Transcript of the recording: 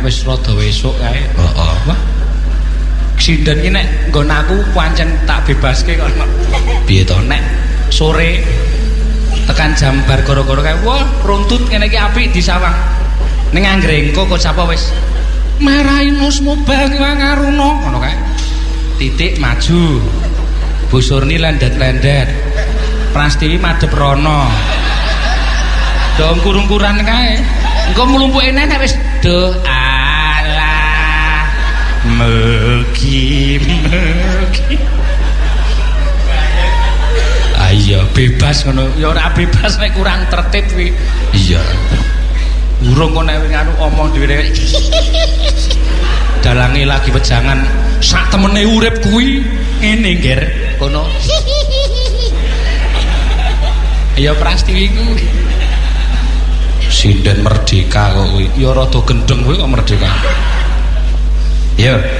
wis rada esuk kae. Heeh. Wah. Sinden iki nek nggon aku pancen tak bebaske kok. Piye to nek sore tekan jam bar gara-gara kae wah runtut ngene iki apik disawang. Ning anggrengko kok sapa wis marahi nus mobang ngaruno ngono kae. Titik maju. Busurni lendet-lendet. Prastiwi madhep rono. Dong kurung-kuran kae. Engko mlumpuke nek wis do alah mugi. Ayo bebas ngono. Ya ora bebas nek kurang tertib kuwi. Iya. Urung kok nek anu omong dhewe. Dalange lagi wejangan sak temene urip kuwi ngene ngger kono. Ya Prastiwi ku sinden merdeka kok kuwi. Ya rada gendeng kuwi kok merdeka. Ya.